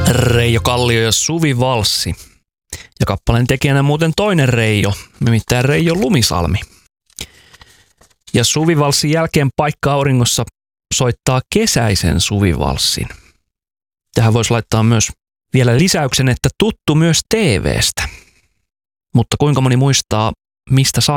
Reijo Kallio ja Suvi Valssi. Ja kappaleen tekijänä muuten toinen Reijo, nimittäin Reijo Lumisalmi. Ja Suvi Valssin jälkeen Paikka auringossa soittaa kesäisen Suvi Valssin. Tähän voisi laittaa myös vielä lisäyksen, että tuttu myös TV:stä. Mutta kuinka moni muistaa, mistä